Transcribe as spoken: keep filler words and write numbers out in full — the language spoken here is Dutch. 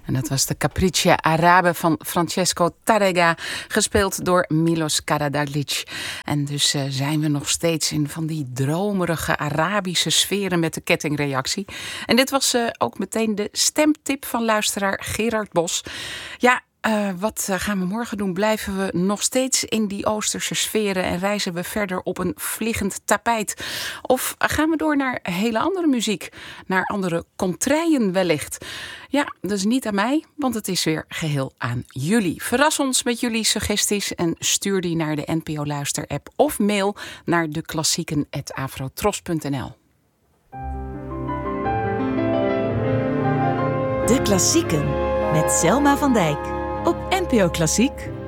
En dat was de Capriccia Arabe van Francesco Tárrega, gespeeld door Milos Karadzic. En dus uh, zijn we nog steeds in van die dromerige Arabische sferen met de kettingreactie. En dit was uh, ook meteen de stemtip van luisteraar Gerard Bos. Ja, Uh, wat uh, gaan we morgen doen? Blijven we nog steeds in die Oosterse sferen en reizen we verder op een vliegend tapijt? Of gaan we door naar hele andere muziek? Naar andere contraien wellicht? Ja, dat is niet aan mij, want het is weer geheel aan jullie. Verras ons met jullie suggesties en stuur die naar de N P O Luister app of mail naar de klassieken at afrotros punt n l. De Klassieken met Selma van Dijk op N P O Klassiek.